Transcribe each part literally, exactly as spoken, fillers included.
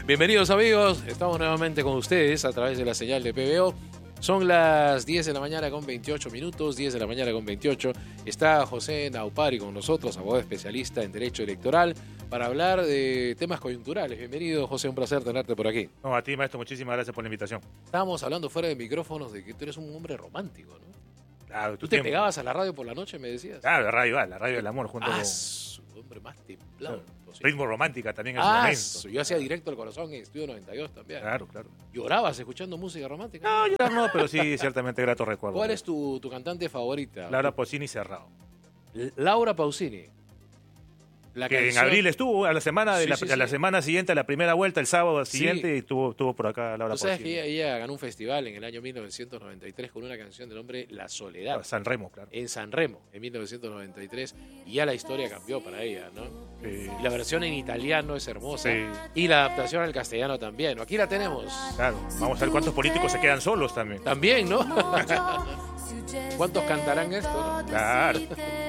Bienvenidos amigos, estamos nuevamente con ustedes a través de la señal de P B O. Son las diez de la mañana con veintiocho minutos, diez de la mañana con veintiocho. Está José Naupari con nosotros, abogado especialista en Derecho Electoral, para hablar de temas coyunturales. Bienvenido, José, un placer tenerte por aquí. No, a ti, maestro, muchísimas gracias por la invitación. Estábamos hablando fuera de micrófonos de que tú eres un hombre romántico, ¿no? Claro, ¿Tú te tiempo. pegabas a la radio por la noche, me decías? Claro, la radio, la radio del amor, junto ah, con... su hombre más templado. Claro. Ritmo romántica también en ah, su momento. su, yo hacía Directo al Corazón en Estudio noventa y dos también. Claro, claro. ¿Llorabas escuchando música romántica? No, llorar no, pero sí, ciertamente grato recuerdo. ¿Cuál es tu, tu cantante favorita? Laura Pausini Cerrado. L- Laura Pausini. La que canción... en abril estuvo, a la semana de Sí, la, sí, a la sí. semana siguiente, a la primera vuelta, el sábado Sí. siguiente, y estuvo, estuvo por acá Laura Tú sabes Pausini. que ella, ella ganó un festival en el año mil novecientos noventa y tres con una canción de nombre La Soledad. San Remo, claro. En San Remo, en mil novecientos noventa y tres. Y ya la historia cambió para ella, ¿no? Eh, Y la versión en italiano es hermosa. Sí. Y la adaptación al castellano también. ¿No? Aquí la tenemos. claro. Vamos a ver cuántos políticos se quedan solos también. También, ¿no? ¿Cuántos cantarán esto? ¿No? Claro.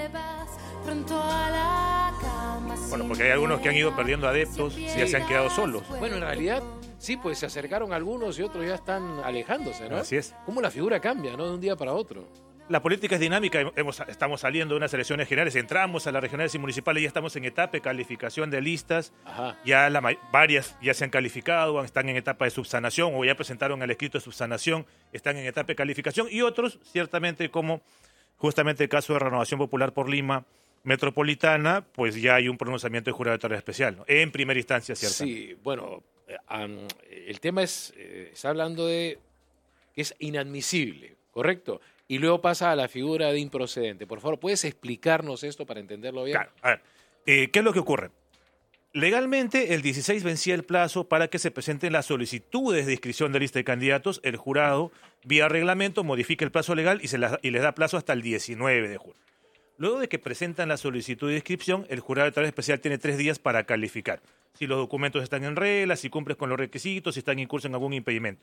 Bueno, porque hay algunos que han ido perdiendo adeptos y ya se han quedado solos. Bueno, en realidad, sí, pues se acercaron algunos y otros ya están alejándose, ¿no? Así es. Cómo la figura cambia, ¿no? De un día para otro. La política es dinámica, hemos, estamos saliendo de unas elecciones generales, entramos a las regionales y municipales, ya estamos en etapa de calificación de listas, Ajá. ya la, varias ya se han calificado, están en etapa de subsanación o ya presentaron el escrito de subsanación, están en etapa de calificación, y otros, ciertamente, como justamente el caso de Renovación Popular por Lima Metropolitana, pues ya hay un pronunciamiento de jurado de tarea especial, ¿no? En primera instancia, ciertamente. Sí, bueno, eh, um, el tema es, eh, está hablando de que es inadmisible, ¿correcto? Y luego pasa a la figura de improcedente. Por favor, ¿puedes explicarnos esto para entenderlo bien? Claro, a ver, eh, ¿qué es lo que ocurre? Legalmente, el dieciséis vencía el plazo para que se presenten las solicitudes de inscripción de lista de candidatos. El jurado, vía reglamento, modifica el plazo legal y, se las, y les da plazo hasta el diecinueve de junio. Luego de que presentan la solicitud de inscripción, el jurado de tarea especial tiene tres días para calificar. Si los documentos están en regla, si cumples con los requisitos, si están incursos en algún impedimento.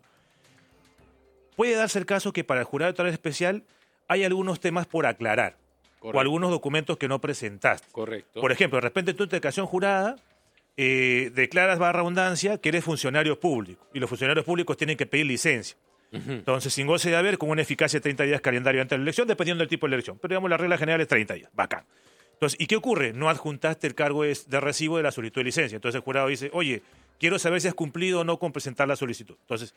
Puede darse el caso que para el jurado de tarea especial hay algunos temas por aclarar. Correcto. O algunos documentos que no presentaste. Correcto. Por ejemplo, de repente tú en tu declaración jurada eh, declaras, barra redundancia, que eres funcionario público. Y los funcionarios públicos tienen que pedir licencia. Uh-huh. Entonces, sin goce de haber, con una eficacia de treinta días calendario antes de la elección, dependiendo del tipo de la elección. Pero digamos, la regla general es treinta días. Bacán. Entonces, ¿y qué ocurre? No adjuntaste el cargo de, de recibo de la solicitud de licencia. Entonces el jurado dice, oye, quiero saber si has cumplido o no con presentar la solicitud. Entonces,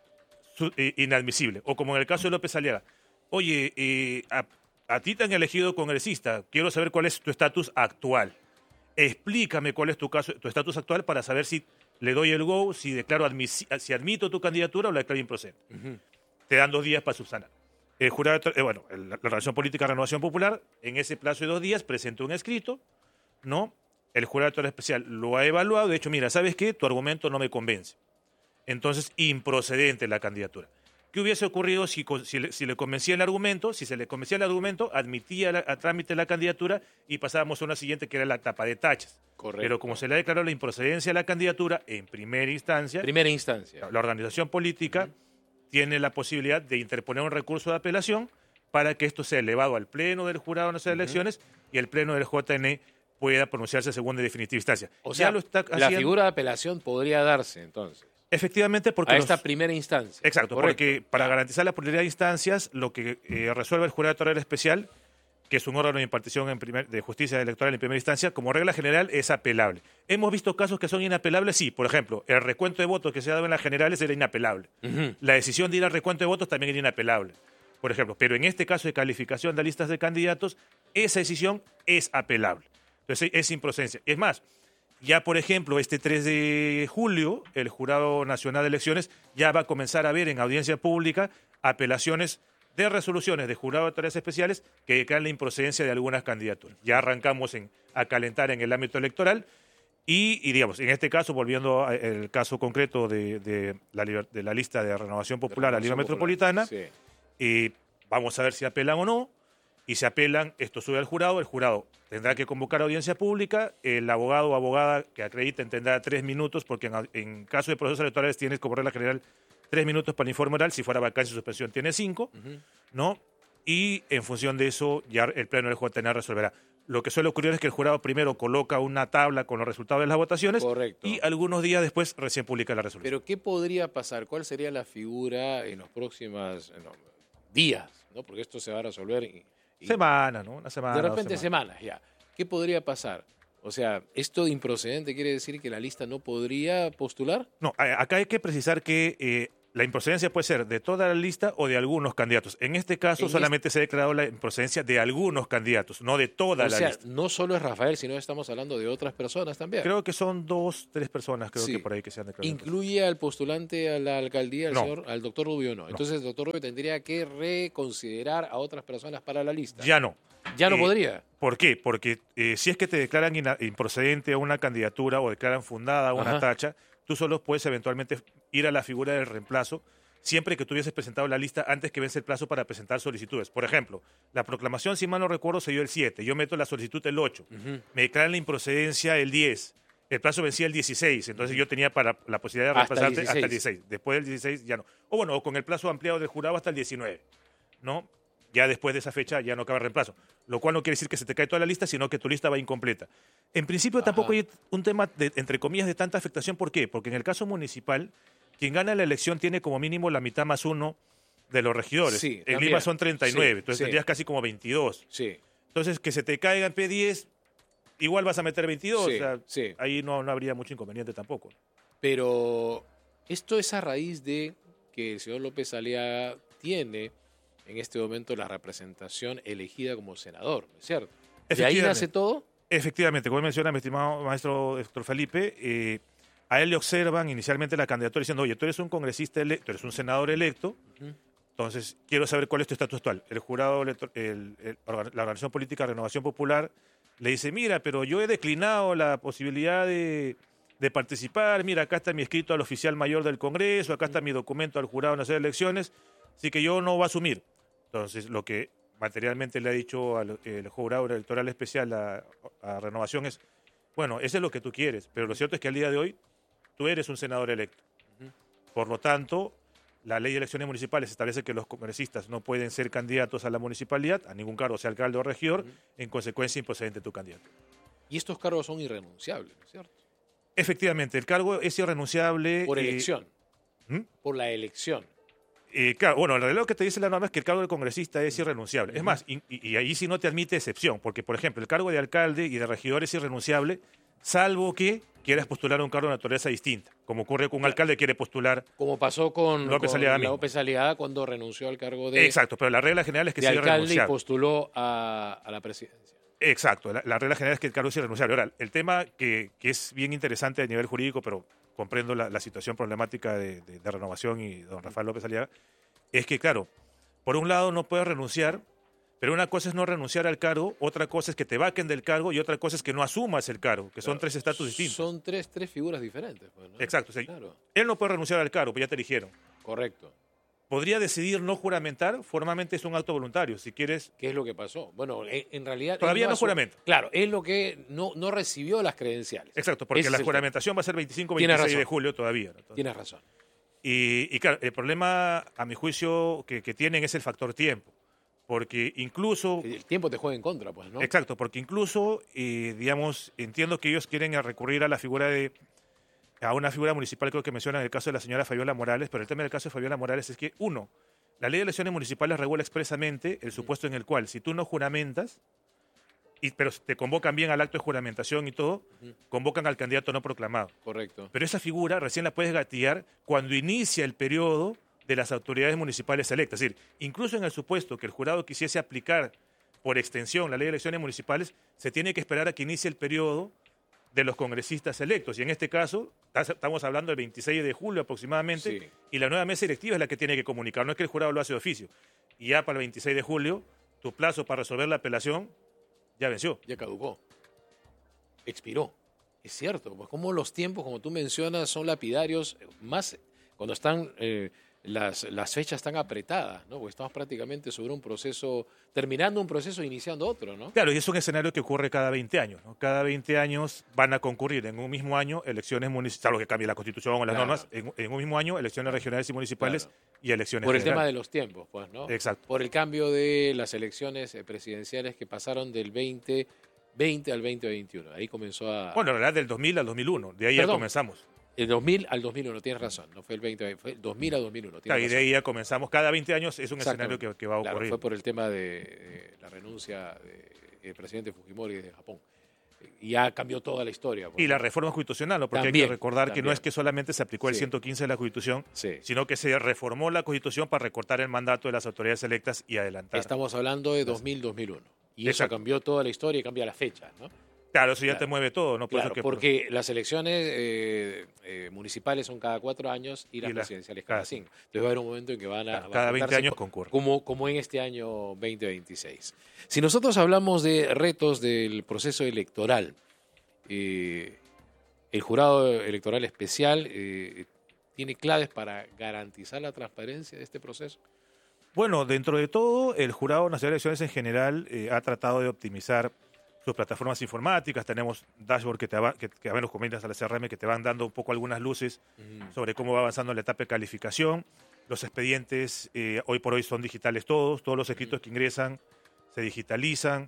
su, eh, inadmisible. O como en el caso de López Aliaga, oye, eh, a, a ti te han elegido congresista, quiero saber cuál es tu estatus actual. Explícame cuál es tu caso, tu estatus actual para saber si le doy el go, si declaro admisi- si admito tu candidatura o la declaro improcedente. Uh-huh. Te dan dos días para subsanar. El jurado, eh, bueno, el, la Relación Política de Renovación Popular, en ese plazo de dos días, presentó un escrito, ¿no? El jurado de tarea especial lo ha evaluado, de hecho, mira, ¿sabes qué? Tu argumento no me convence. Entonces, improcedente la candidatura. ¿Qué hubiese ocurrido si, si, le, si le convencía el argumento? Si se le convencía el argumento, admitía la, a trámite la candidatura y pasábamos a una siguiente que era la tapa de tachas. Correcto. Pero como se le declaró la improcedencia de la candidatura en primera instancia, Primera instancia. la organización política uh-huh. tiene la posibilidad de interponer un recurso de apelación para que esto sea elevado al Pleno del Jurado en esas uh-huh. elecciones y el Pleno del J N pueda pronunciarse segunda y definitiva instancia. O sea, ya lo está la haciendo... figura de apelación podría darse entonces. Efectivamente, porque a los... esta primera instancia. Exacto, Correcto. porque para garantizar la pluralidad de instancias, lo que eh, resuelve el jurado de tarea especial, que es un órgano de impartición en primer, de justicia electoral en primera instancia, como regla general es apelable. ¿Hemos visto casos que son inapelables? Sí, por ejemplo, el recuento de votos que se ha dado en las generales era inapelable. Uh-huh. La decisión de ir al recuento de votos también era inapelable, por ejemplo. Pero en este caso de calificación de listas de candidatos, esa decisión es apelable. Entonces es improcedencia. Es más, ya, por ejemplo, este tres de julio, el Jurado Nacional de Elecciones ya va a comenzar a ver en audiencia pública apelaciones de resoluciones de jurado de tareas especiales que declaran la improcedencia de algunas candidaturas. Ya arrancamos en, a calentar en el ámbito electoral y, y, digamos, en este caso, volviendo al caso concreto de, de, la, de la lista de Renovación Popular de a Lima Metropolitana, sí. eh, vamos a ver si apelan o no. Y se apelan, esto sube al jurado, el jurado tendrá que convocar audiencia pública, el abogado o abogada que acrediten tendrá tres minutos, porque en, en caso de procesos electorales tienes como regla general tres minutos para el informe oral, si fuera vacancia y suspensión tiene cinco, uh-huh. ¿no? Y en función de eso ya el Pleno del J N resolverá. Lo que suele ocurrir es que el jurado primero coloca una tabla con los resultados de las votaciones. Correcto. Y algunos días después recién publica la resolución. Pero ¿qué podría pasar? ¿Cuál sería la figura en los próximos no, días? ¿No? Porque esto se va a resolver. Y, y semana, ¿no? Una semana. De repente semana. semanas, ya. ¿Qué podría pasar? O sea, ¿esto de improcedente quiere decir que la lista no podría postular? No, acá hay que precisar que eh, la improcedencia puede ser de toda la lista o de algunos candidatos. En este caso en solamente este... se ha declarado la improcedencia de algunos candidatos, no de toda o la sea, lista. No solo es Rafael, sino estamos hablando de otras personas también. Creo que son dos, tres personas, creo sí. que por ahí que se han declarado. ¿Incluye al postulante a la alcaldía, al, no. señor, al doctor Rubio? No. no. Entonces el doctor Rubio tendría que reconsiderar a otras personas para la lista. Ya no. ¿Ya no eh, podría? ¿Por qué? Porque eh, si es que te declaran improcedente a una candidatura o declaran fundada una Ajá. tacha, tú solo puedes eventualmente ir a la figura del reemplazo siempre que tú hubieses presentado la lista antes que vence el plazo para presentar solicitudes. Por ejemplo, la proclamación, si mal no recuerdo, se dio el siete. Yo meto la solicitud el ocho. Uh-huh. Me declaran la improcedencia el diez. El plazo vencía el dieciséis. Entonces uh-huh. yo tenía para la posibilidad de reemplazarte hasta, hasta el dieciséis. Después del dieciséis ya no. O bueno, o con el plazo ampliado del jurado hasta el diecinueve. ¿No? Ya después de esa fecha ya no cabe reemplazo. Lo cual no quiere decir que se te cae toda la lista, sino que tu lista va incompleta. En principio Ajá. tampoco hay un tema, de, entre comillas, de tanta afectación. ¿Por qué? Porque en el caso municipal, quien gana la elección tiene como mínimo la mitad más uno de los regidores. Sí, en también. Lima son treinta y nueve, sí, entonces sí. tendrías casi como veintidós. Sí. Entonces, que se te caiga en P diez, igual vas a meter veintidós. Sí, o sea, sí. ahí no, no habría mucho inconveniente tampoco. Pero esto es a raíz de que el señor López Aliaga tiene en este momento la representación elegida como senador, ¿no es cierto? ¿De ahí nace todo? Efectivamente, como menciona mi estimado maestro doctor Felipe, eh, a él le observan inicialmente la candidatura diciendo, oye, tú eres un congresista electo, tú eres un senador electo, uh-huh. entonces quiero saber cuál es tu estatus actual. El jurado, el, el, el, la Organización Política Renovación Popular le dice, mira, pero yo he declinado la posibilidad de, de participar, mira, acá está mi escrito al oficial mayor del Congreso, acá está mi documento al jurado nacional de elecciones, así que yo no voy a asumir. Entonces, lo que materialmente le ha dicho al el jurado electoral especial a, a Renovación es, bueno, eso es lo que tú quieres, pero lo cierto es que al día de hoy tú eres un senador electo. Uh-huh. Por lo tanto, la ley de elecciones municipales establece que los congresistas no pueden ser candidatos a la municipalidad, a ningún cargo, sea alcalde o regidor, uh-huh. en consecuencia improcedente tu candidato. Y estos cargos son irrenunciables, ¿no es cierto? Efectivamente, el cargo es irrenunciable. Por elección. Eh, ¿hmm? Por la elección. Eh, claro, bueno, en realidad lo que te dice la norma es que el cargo de congresista es irrenunciable. Uh-huh. Es más, y, y ahí sí no te admite excepción, porque, por ejemplo, el cargo de alcalde y de regidor es irrenunciable, salvo que quieras postular un cargo de naturaleza distinta, como ocurre con un alcalde que quiere postular. Como pasó con López con Aliaga, López Aliaga cuando renunció al cargo de. Exacto, pero la regla general es que de sea alcalde irrenunciable. Y postuló a, a la presidencia. Exacto, la, la regla general es que el cargo es irrenunciable. Ahora, el tema que, que es bien interesante a nivel jurídico, pero comprendo la, la situación problemática de, de, de Renovación y don Rafael López Aliaga, es que, claro, por un lado no puedes renunciar, pero una cosa es no renunciar al cargo, otra cosa es que te vaquen del cargo y otra cosa es que no asumas el cargo, que son claro, tres estatus distintos. Son tres, tres figuras diferentes. Pues, ¿no? Exacto. O sea, claro. Él no puede renunciar al cargo, pues ya te eligieron. Correcto. Podría decidir no juramentar, formalmente es un acto voluntario, si quieres. ¿Qué es lo que pasó? Bueno, en realidad... Todavía no, no juramenta. Claro, es lo que no, no recibió las credenciales. Exacto, porque Ese la es juramentación va a ser veinticinco veintiséis de julio todavía. ¿No? Entonces, Tienes razón. Y, y claro, el problema, a mi juicio, que, que tienen es el factor tiempo. Porque incluso... El tiempo te juega en contra, pues, ¿no? Exacto, porque incluso, eh, digamos, entiendo que ellos quieren recurrir a la figura de... a una figura municipal, creo que mencionan el caso de la señora Fabiola Morales, pero el tema del caso de Fabiola Morales es que, uno, la ley de elecciones municipales regula expresamente el supuesto en el cual, si tú no juramentas, y, pero te convocan bien al acto de juramentación y todo, uh-huh. convocan al candidato no proclamado. Correcto. Pero esa figura recién la puedes gatillar cuando inicia el periodo de las autoridades municipales electas. Es decir, incluso en el supuesto que el jurado quisiese aplicar por extensión la ley de elecciones municipales, se tiene que esperar a que inicie el periodo de los congresistas electos. Y en este caso, estamos hablando del veintiséis de julio aproximadamente, sí. y la nueva mesa directiva es la que tiene que comunicar, no es que el jurado lo hace de oficio. Y ya para el veintiséis de julio, tu plazo para resolver la apelación ya venció. Ya caducó. Expiró. Es cierto, pues como los tiempos, como tú mencionas, son lapidarios, más cuando están... Eh, Las, las fechas están apretadas, ¿no? Porque estamos prácticamente sobre un proceso, terminando un proceso e iniciando otro, ¿no? Claro, y es un escenario que ocurre cada veinte años, ¿no? Cada veinte años van a concurrir en un mismo año elecciones municipales, salvo que cambie la Constitución o las claro. normas, en, en un mismo año elecciones regionales y municipales claro. y elecciones Por el generales. tema de los tiempos, pues, ¿no? Exacto. Por el cambio de las elecciones presidenciales que pasaron del veinte veinte al veinte veintiuno. Ahí comenzó a... Bueno, en realidad del dos mil al dos mil uno, de ahí Perdón. ya comenzamos. El dos mil al dos mil uno, tienes razón, no fue el veinte, fue el dos mil al dos mil uno. Claro, y de ahí ya comenzamos. Cada veinte años es un escenario Exactamente. que, que va a Claro, ocurrir. fue por el tema de, de la renuncia del presidente Fujimori de Japón. Y ya cambió toda la historia. Y la reforma constitucional, ¿no? Porque También, hay que recordar que no también. es que solamente se aplicó el Sí. ciento quince de la Constitución, Sí. sino que se reformó la Constitución para recortar el mandato de las autoridades electas y adelantar. Estamos hablando de dos mil, dos mil uno. Y eso Exacto. cambió toda la historia y cambia las fechas, ¿no? Claro, eso ya Claro. te mueve todo, ¿no? Por Claro, eso que, porque las elecciones eh, eh, municipales son cada cuatro años y las Y las- presidenciales cada cada cinco. Entonces va a haber un momento en que van a... Claro, va a cada veinte juntarse años co- concurre. Como, como en este año veinte veintiséis. Si nosotros hablamos de retos del proceso electoral, eh, el jurado electoral especial eh, tiene claves para garantizar la transparencia de este proceso. Bueno, dentro de todo, el Jurado Nacional de Elecciones en general eh, ha tratado de optimizar sus plataformas informáticas. Tenemos dashboard que te va, que, que los comienzas a la C R M que te van dando un poco algunas luces sobre cómo va avanzando la etapa de calificación. Los expedientes eh, hoy por hoy son digitales todos, todos los escritos que ingresan se digitalizan.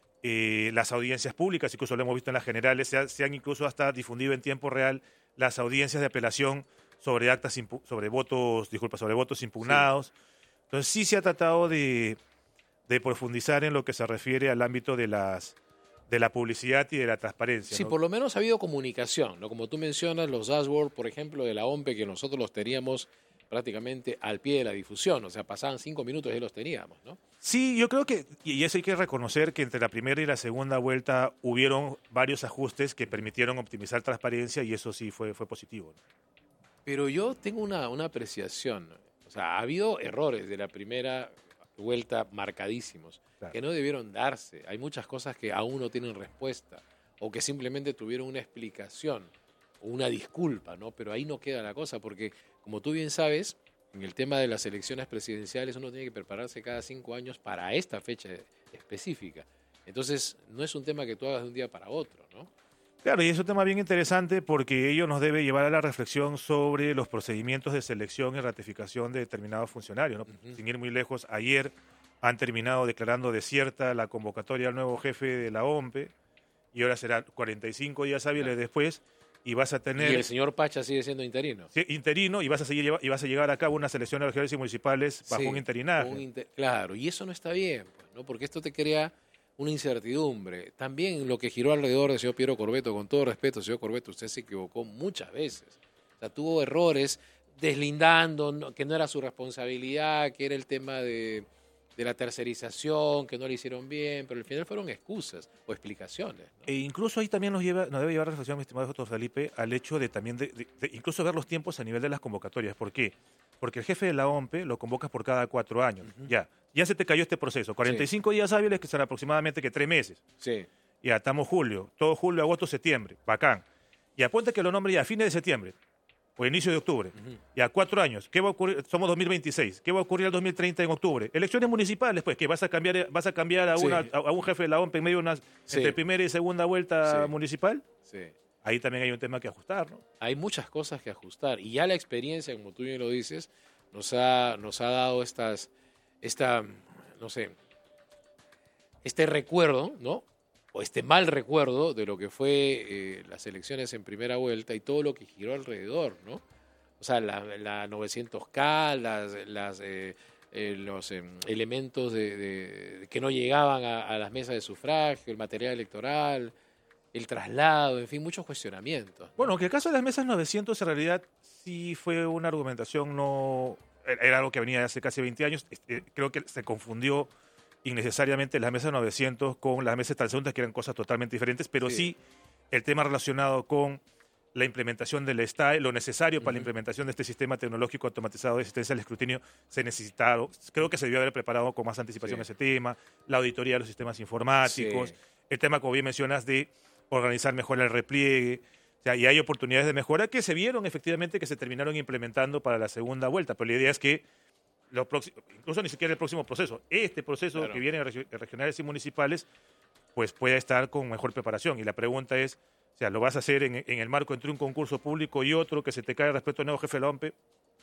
Eh, las audiencias públicas, incluso lo hemos visto en las generales, se, ha- se han incluso hasta difundido en tiempo real las audiencias de apelación sobre actas impu- sobre votos, disculpa, sobre votos impugnados. Entonces sí se ha tratado de, de profundizar en lo que se refiere al ámbito de las de la publicidad y de la transparencia. Sí, ¿no? por lo menos ha habido comunicación, ¿no? Como tú mencionas, los dashboards, por ejemplo, de la O M P E, que nosotros los teníamos prácticamente al pie de la difusión, o sea, pasaban cinco minutos y ya los teníamos, ¿no? Sí, yo creo que, y eso hay que reconocer que entre la primera y la segunda vuelta hubieron varios ajustes que permitieron optimizar transparencia y eso sí fue, fue positivo, ¿no? Pero yo tengo una, una apreciación, o sea, ha habido errores de la primera vuelta marcadísimos, Claro. que no debieron darse. Hay muchas cosas que aún no tienen respuesta, o que simplemente tuvieron una explicación, o una disculpa, ¿no? Pero ahí no queda la cosa, porque como tú bien sabes, en el tema de las elecciones presidenciales uno tiene que prepararse cada cinco años para esta fecha específica. Entonces, no es un tema que tú hagas de un día para otro, ¿no? Claro, y es un tema bien interesante porque ello nos debe llevar a la reflexión sobre los procedimientos de selección y ratificación de determinados funcionarios, ¿no? Ujú. Sin ir muy lejos, ayer han terminado declarando desierta la convocatoria al nuevo jefe de la O M P E y ahora serán cuarenta y cinco días hábiles Claro. después y vas a Y tener el señor Pacha sigue siendo interino. sí, interino y vas a seguir lleva- y vas a llevar a cabo unas elecciones regionales y municipales bajo Sí, un interinaje. un inter- claro, y eso no está bien, pues, ¿no? Porque esto te crea una incertidumbre. También lo que giró alrededor del señor Piero Corbeto, con todo respeto, señor Corbeto, usted se equivocó muchas veces. O sea, tuvo errores deslindando no- que no era su responsabilidad, que era el tema de, de la tercerización, que no le hicieron bien, pero al final fueron excusas o explicaciones, ¿no? E incluso ahí también nos, lleva, nos debe llevar a reflexión, mi estimado doctor Felipe, al hecho de también de, de- de incluso ver los tiempos a nivel de las convocatorias. ¿Por qué? Porque el jefe de la O M P E lo convocas por cada cuatro años. Ujú. Ya, ya se te cayó este proceso. cuarenta y cinco días hábiles, que serán aproximadamente que tres meses. Sí, Ya, estamos julio, todo julio, agosto, septiembre. Bacán. Y apunta que lo nombre ya a fines de septiembre o inicio de octubre. Ujú. Ya, cuatro años. ¿Qué va a ocurrir? Somos dos mil veintiséis. ¿Qué va a ocurrir el dos mil treinta en octubre? Elecciones municipales, pues, que vas a cambiar, vas a cambiar a, Sí. una, a, a un jefe de la O M P E en medio de una, Sí. entre primera y segunda vuelta Sí. municipal. sí. Ahí también hay un tema que ajustar, ¿no? Hay muchas cosas que ajustar y ya la experiencia, como tú bien lo dices, nos ha, nos ha dado estas, esta, no sé, este recuerdo, ¿no? O este mal recuerdo de lo que fue eh, las elecciones en primera vuelta y todo lo que giró alrededor, ¿no? O sea, la, la novecientos K, las, las, eh, eh, los eh, elementos de, de- que no llegaban a, a las mesas de sufragio, el material electoral, el traslado, en fin, muchos cuestionamientos, ¿no? Bueno, que el caso de las mesas novecientos en realidad sí fue una argumentación, no era algo que venía de hace casi veinte años. Este, creo que se confundió innecesariamente las mesas novecientos con las mesas transeúntes, que eran cosas totalmente diferentes, pero sí, Sí. el tema relacionado con la implementación del S T A E, lo necesario para la Ujú. implementación de este sistema tecnológico automatizado de asistencia al escrutinio, se necesitaba, creo que se debió haber preparado con más anticipación Sí. ese tema, la auditoría de los sistemas informáticos, Sí. el tema, como bien mencionas, de organizar mejor el repliegue. O sea, y hay oportunidades de mejora que se vieron efectivamente, que se terminaron implementando para la segunda vuelta. Pero la idea es que, los próximos, incluso ni siquiera el próximo proceso, este proceso Claro. que viene de regi- regionales y municipales, pues pueda estar con mejor preparación. Y la pregunta es, o sea, ¿lo vas a hacer en, en el marco entre un concurso público y otro que se te cae respecto al nuevo jefe de la O M P E?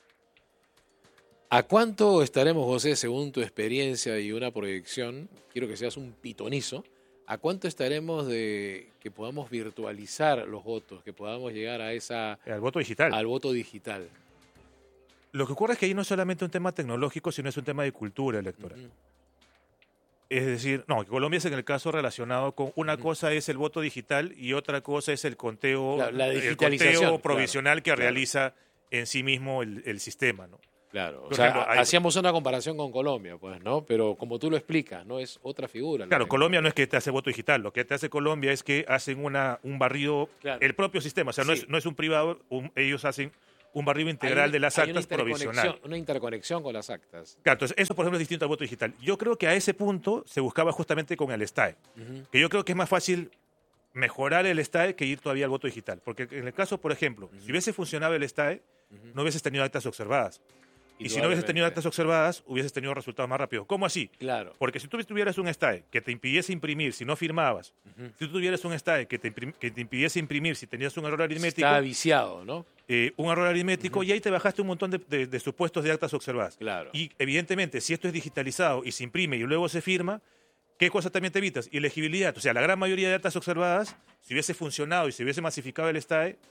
¿A cuánto estaremos, José, según tu experiencia y una proyección? Quiero que seas un pitonizo. ¿A cuánto estaremos de que podamos virtualizar los votos, que podamos llegar a esa Al voto digital. al voto digital? Lo que ocurre es que ahí no es solamente un tema tecnológico, sino es un tema de cultura electoral. Ujú. Es decir, no, Colombia es en el caso relacionado con una Ujú. cosa es el voto digital y otra cosa es el conteo, La- la el digitalización, conteo claro, provisional que claro. realiza en sí mismo el, el sistema, ¿no? Claro, o Por sea, ejemplo, ha- hay- hacíamos una comparación con Colombia, pues, ¿no? Pero como tú lo explicas, ¿no? Es otra figura. la Claro, de Colombia no es que te hace voto digital, lo que te hace Colombia es que hacen una, un barrido, Claro. el propio sistema, o sea, no, Sí. es, no es un privado, un- ellos hacen un barrido integral Hay- de las hay una actas provisional. interconexión- Una interconexión con las actas. Claro, entonces eso, por ejemplo, es distinto al voto digital. Yo creo que a ese punto se buscaba justamente con el S T A E, Ujú. que yo creo que es más fácil mejorar el S T A E que ir todavía al voto digital. Porque en el caso, por ejemplo, si hubiese funcionado el S T A E, no hubieses tenido actas observadas. Y si no hubieses tenido Indudablemente. actas observadas, hubieses tenido resultados más rápidos. ¿Cómo así? Claro. Porque si tú tuvieras un S T A E que te impidiese imprimir si no firmabas, Ujú. si tú tuvieras un S T A E que te, imprim- que te impidiese imprimir si tenías un error aritmético, Está viciado, ¿no? eh, un error aritmético, y ahí te bajaste un montón de, de- de supuestos de actas observadas. Claro. Y evidentemente, si esto es digitalizado y se imprime y luego se firma, ¿qué cosa también te evitas? Ilegibilidad. O sea, la gran mayoría de actas observadas, si hubiese funcionado y se hubiese masificado el S T A E,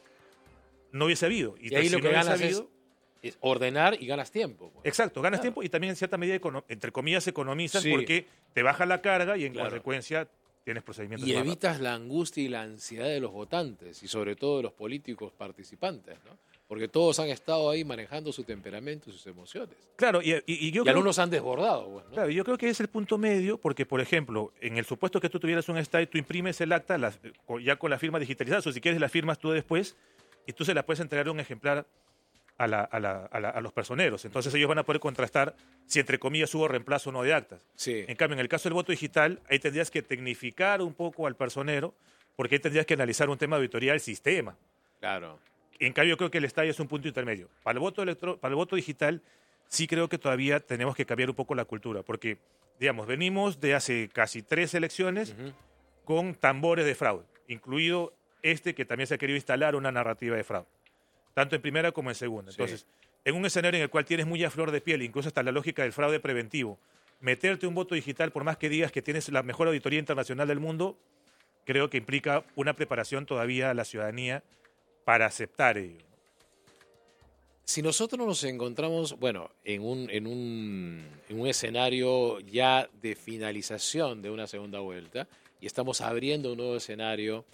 no hubiese habido. Y ahí si lo no que hubiese ganas es, habido, es ordenar y ganas tiempo. pues. exacto, ganas Claro. tiempo y también en cierta medida, econo- entre comillas, economizas Sí. porque te baja la carga y en Claro. consecuencia tienes procedimientos Y más evitas la angustia y la ansiedad de los votantes y sobre todo de los políticos participantes, ¿no? Porque todos han estado ahí manejando su temperamento y sus emociones. rápidos. Claro, y, y- y yo Y creo algunos han desbordado, pues, ¿no? Claro, yo creo que es el punto medio, porque, por ejemplo, en el supuesto que tú tuvieras un S T A E, tú imprimes el acta las- con- ya con la firma digitalizada, o si quieres la firmas tú después, y tú se la puedes entregar un ejemplar a, la- a la- a la- a los personeros. Entonces ellos van a poder contrastar si, entre comillas, hubo reemplazo o no de actas. Sí. En cambio, en el caso del voto digital, ahí tendrías que tecnificar un poco al personero, porque ahí tendrías que analizar un tema de auditoría del sistema. Claro. En cambio, yo creo que el S T A E es un punto intermedio. Para el voto electro- para el voto digital, sí creo que todavía tenemos que cambiar un poco la cultura, porque, digamos, venimos de hace casi tres elecciones Ujú. con tambores de fraude, incluido este que también se ha querido instalar una narrativa de fraude, tanto en primera como en segunda. Sí. Entonces, en un escenario en el cual tienes muy a flor de piel, incluso hasta la lógica del fraude preventivo, meterte un voto digital, por más que digas que tienes la mejor auditoría internacional del mundo, creo que implica una preparación todavía a la ciudadanía para aceptar ello. Si nosotros nos encontramos, bueno, en un, en un, en un escenario ya de finalización de una segunda vuelta y estamos abriendo un nuevo escenario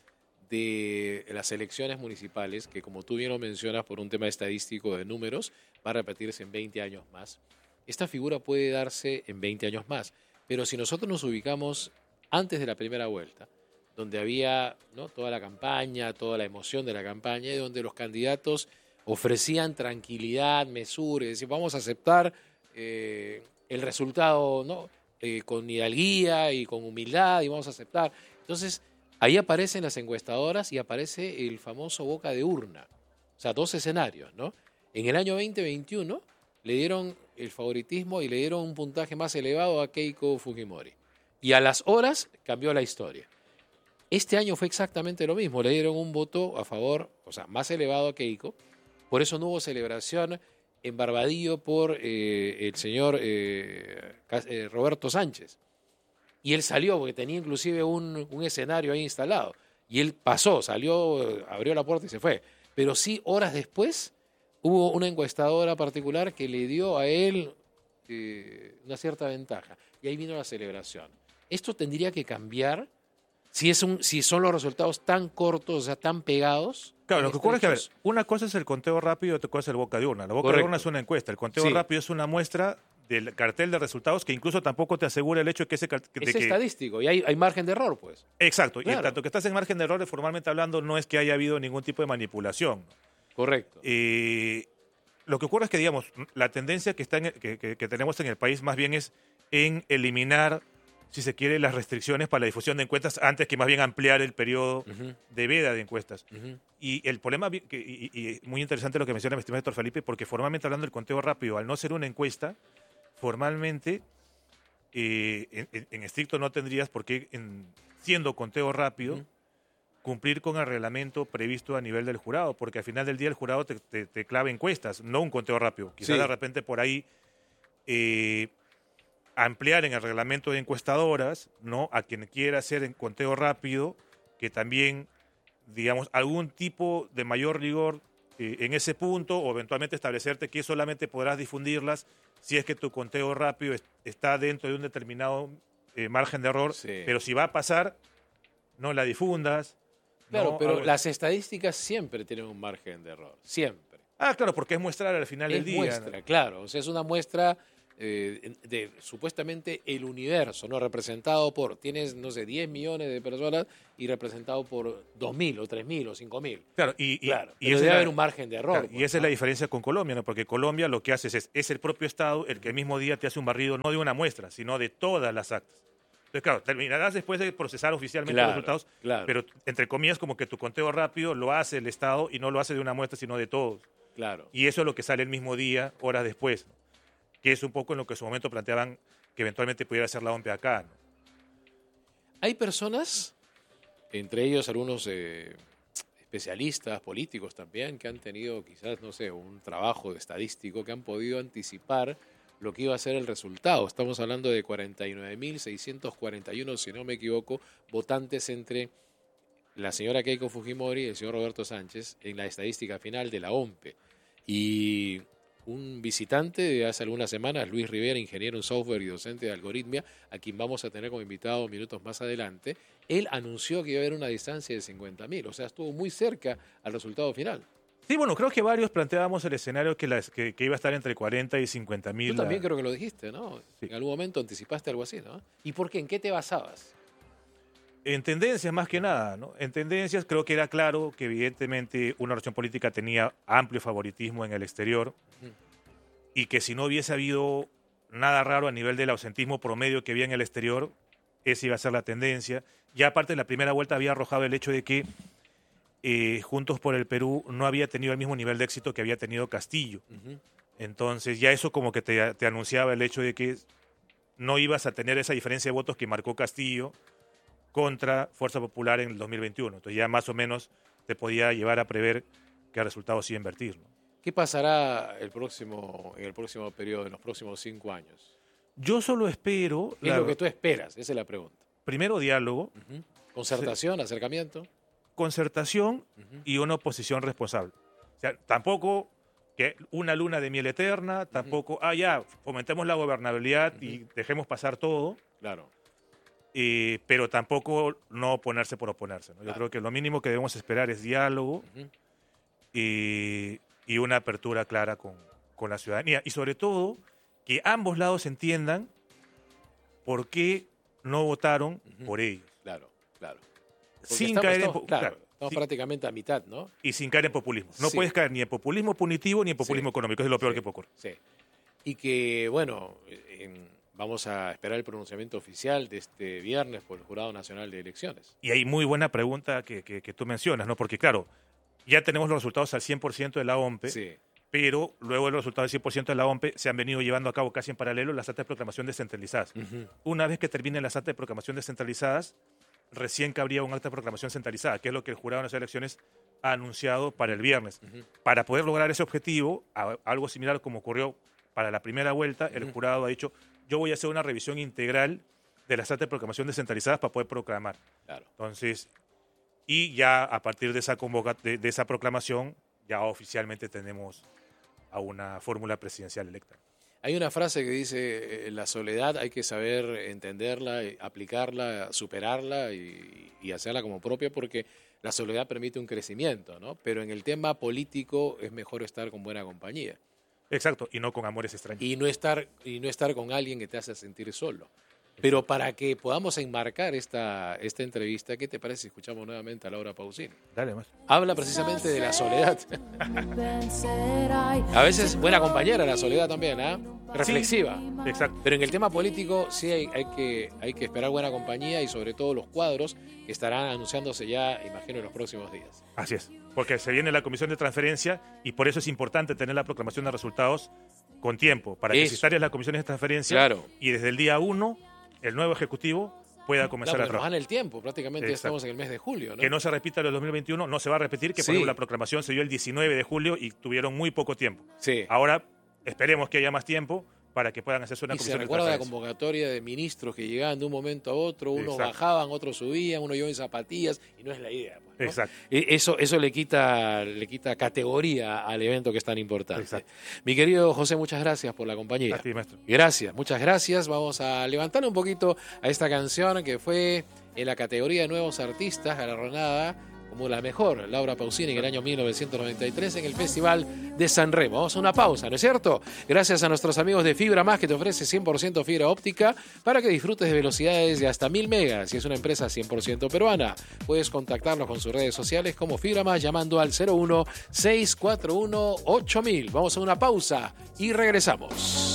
de las elecciones municipales, que como tú bien lo mencionas por un tema estadístico de números, va a repetirse en veinte años más. Esta figura puede darse en veinte años más, pero si nosotros nos ubicamos antes de la primera vuelta, donde había, ¿no?, toda la campaña, toda la emoción de la campaña, y donde los candidatos ofrecían tranquilidad, mesura, y decían, vamos a aceptar eh, el resultado, ¿no?, eh, con hidalguía y con humildad, y vamos a aceptar. Entonces, ahí aparecen las encuestadoras y aparece el famoso boca de urna. O sea, dos escenarios, ¿no? En el año veinte veintiuno le dieron el favoritismo y le dieron un puntaje más elevado a Keiko Fujimori. Y a las horas cambió la historia. Este año fue exactamente lo mismo. Le dieron un voto a favor, o sea, más elevado a Keiko. Por eso no hubo celebración en Barbadillo por eh, el señor eh, Cas- eh, Roberto Sánchez. Y él salió porque tenía inclusive un, un escenario ahí instalado. Y él pasó, salió, abrió la puerta y se fue. Pero sí, horas después, hubo una encuestadora particular que le dio a él eh, una cierta ventaja. Y ahí vino la celebración. Esto tendría que cambiar si, es un, si son los resultados tan cortos, o sea, tan pegados. Claro, tan lo que ocurre es que, a ver, estrechos. una cosa es el conteo rápido y otra cosa es el boca de urna. La boca Correcto. de urna es una encuesta, el conteo Sí. rápido es una muestra del cartel de resultados que incluso tampoco te asegura el hecho de que ese cartel... Es estadístico y hay, hay margen de error, pues. Exacto, y Claro. en tanto que estás en margen de errores, formalmente hablando, no es que haya habido ningún tipo de manipulación. Correcto. Eh, lo que ocurre es que, digamos, la tendencia que, está en el- que, que- que tenemos en el país más bien es en eliminar, si se quiere, las restricciones para la difusión de encuestas antes que más bien ampliar el periodo Ujú, de veda de encuestas. ujú. Y el problema, vi- que- y, y- y muy interesante lo que menciona mi estimado doctor Felipe, porque formalmente hablando del conteo rápido, al no ser una encuesta, formalmente, eh, en, en- en estricto no tendrías por qué, en- siendo conteo rápido, Ujú. cumplir con el reglamento previsto a nivel del jurado, porque al final del día el jurado te, te- te clava encuestas, no un conteo rápido. Quizás Sí. de repente por ahí eh, ampliar en el reglamento de encuestadoras, ¿no?, a quien quiera hacer en conteo rápido, que también, digamos, algún tipo de mayor rigor eh, en ese punto, o eventualmente establecerte que solamente podrás difundirlas si es que tu conteo rápido es, está dentro de un determinado eh, margen de error, Sí. pero si va a pasar, no la difundas. Claro, no, pero algo- las estadísticas siempre tienen un margen de error, siempre. Ah, claro, porque es muestral al final Es del día. muestra, ¿no? claro. O sea, es una muestra eh, de supuestamente el universo, ¿no? Representado por, tienes, no sé, diez millones de personas y representado por dos mil o tres mil o cinco mil. Claro, y, y, Claro, y pero esa debe es la- haber un margen de error. claro, y pues, esa es ¿no? la diferencia con Colombia, ¿no? Porque Colombia lo que hace es, es el propio Estado el que el mismo día te hace un barrido no de una muestra, sino de todas las actas. Entonces, claro, terminarás después de procesar oficialmente Claro, los resultados, claro. pero entre comillas como que tu conteo rápido lo hace el Estado y no lo hace de una muestra, sino de todos. Claro. Y eso es lo que sale el mismo día, horas después, ¿no? Que es un poco en lo que en su momento planteaban que eventualmente pudiera ser la O M P acá, ¿no? Hay personas, entre ellos algunos eh, especialistas, políticos también, que han tenido quizás, no sé, un trabajo estadístico, que han podido anticipar lo que iba a ser el resultado. Estamos hablando de cuarenta y nueve mil seiscientos cuarenta y uno, si no me equivoco, votantes entre la señora Keiko Fujimori y el señor Roberto Sánchez en la estadística final de la O M P E. Y un visitante de hace algunas semanas, Luis Rivera, ingeniero en software y docente de algoritmia, a quien vamos a tener como invitado minutos más adelante, él anunció que iba a haber una distancia de cincuenta mil, o sea, estuvo muy cerca al resultado final. Sí, bueno, creo que varios planteábamos el escenario que, las, que, que iba a estar entre cuarenta y cincuenta mil. Tú también creo que lo dijiste, ¿no? Sí. En algún momento anticipaste algo así, ¿no? ¿Y por qué? ¿En qué te basabas? En tendencias más que nada, ¿no? En tendencias creo que era claro que evidentemente una organización política tenía amplio favoritismo en el exterior Ujú. y que si no hubiese habido nada raro a nivel del ausentismo promedio que había en el exterior, esa iba a ser la tendencia. Ya aparte, la primera vuelta había arrojado el hecho de que eh, Juntos por el Perú no había tenido el mismo nivel de éxito que había tenido Castillo. Ujú. Entonces ya eso como que te, te anunciaba el hecho de que no ibas a tener esa diferencia de votos que marcó Castillo contra Fuerza Popular en el dos mil veintiuno. Entonces ya más o menos te podía llevar a prever qué resultados iba a invertir, ¿no? ¿Qué pasará el próximo, en el próximo periodo, en los próximos cinco años? Yo solo espero, ¿Qué la- es lo que tú esperas? Esa es la pregunta. primero diálogo, Ujú. Concertación, acercamiento. concertación Ujú. y una oposición responsable. O sea, tampoco que una luna de miel eterna, tampoco, ah, ya, fomentemos la gobernabilidad y dejemos pasar todo, Claro. eh, pero tampoco no oponerse por oponerse, ¿no? Yo Claro. creo que lo mínimo que debemos esperar es diálogo Ujú. y, y una apertura clara con, con la ciudadanía. Y sobre todo, que ambos lados entiendan por qué no votaron Ujú. por ellos. Claro, claro. Porque Sin estamos, caer en estamos- po- claro, claro, estamos sí. prácticamente a mitad, ¿no? Y sin caer en populismo. No Sí. puedes caer ni en populismo punitivo ni en populismo Sí. económico. Eso es lo peor Sí. que puede ocurrir. Sí. Y que, bueno, en- vamos a esperar el pronunciamiento oficial de este viernes por el Jurado Nacional de Elecciones. Y hay muy buena pregunta que, que- que tú mencionas, ¿no? Porque, claro, ya tenemos los resultados al cien por ciento de la O M P E, Sí. pero luego de los resultados al cien por ciento de la O M P E se han venido llevando a cabo casi en paralelo las actas de proclamación descentralizadas. Ujú. Una vez que terminen las actas de proclamación descentralizadas, recién cabría un acta de proclamación centralizada, que es lo que el Jurado Nacional de Elecciones ha anunciado para el viernes. Ujú. Para poder lograr ese objetivo, a- algo similar como ocurrió para la primera vuelta, el Ujú. jurado ha dicho, yo voy a hacer una revisión integral de las actas de proclamación descentralizadas para poder proclamar. Claro. Entonces, y ya a partir de esa, convoca de, de esa proclamación, ya oficialmente tenemos a una fórmula presidencial electa. Hay una frase que dice, eh, la soledad hay que saber entenderla, eh, aplicarla, superarla y, y hacerla como propia porque la soledad permite un crecimiento, ¿no? Pero en el tema político es mejor estar con buena compañía Exacto, y no con amores extraños. y no estar, y no estar con alguien que te hace sentir solo. Pero para que podamos enmarcar esta, esta entrevista, ¿qué te parece si escuchamos nuevamente a Laura Pausini? Dale más. Habla precisamente de la soledad. A veces buena compañera la soledad también, ¿ah? Reflexiva. Exacto. Pero en el tema político sí hay, hay que, hay que esperar buena compañía y sobre todo los cuadros que estarán anunciándose ya, imagino, en los próximos días. Así es, porque se viene la comisión de transferencia y por eso es importante tener la proclamación de resultados con tiempo, para que Eso. si están las comisiones de transferencia Claro. y desde el día uno el nuevo ejecutivo pueda comenzar Claro, a nos trabajar. gana el tiempo, prácticamente ya Exacto. estamos en el mes de julio, ¿no? Que no se repita lo del dos mil veintiuno, no se va a repetir, que Sí. por ejemplo la proclamación se dio el diecinueve de julio y tuvieron muy poco tiempo. Sí. Ahora esperemos que haya más tiempo, para que puedan hacerse una Y se comisión de recuerda la transparencia. convocatoria de ministros que llegaban de un momento a otro, unos Exacto. bajaban, otros subían, uno iba en zapatillas, y no es la idea. Pues, ¿no? Exacto. E- Eso, eso le quita, le quita categoría al evento que es tan importante. Exacto. Mi querido José, muchas gracias por la compañía. A ti, maestro. Gracias, muchas gracias. Vamos a levantar un poquito a esta canción que fue en la categoría de nuevos artistas, galardonada como la mejor, Laura Pausini, en el año mil novecientos noventa y tres en el Festival de San Remo. Vamos a una pausa, ¿no es cierto? Gracias a nuestros amigos de Fibra Más, que te ofrece cien por ciento fibra óptica para que disfrutes de velocidades de hasta mil megas. Y es una empresa cien por ciento peruana. Puedes contactarlos con sus redes sociales como Fibra Más llamando al cero uno seis cuatro uno ocho mil. Vamos a una pausa y regresamos.